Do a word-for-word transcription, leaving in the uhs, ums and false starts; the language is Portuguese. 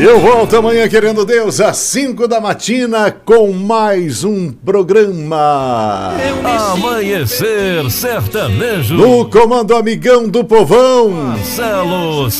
Eu volto amanhã, querendo Deus, às cinco da matina com mais um programa Amanhecer Sertanejo. no comando amigão do povão, Marcelo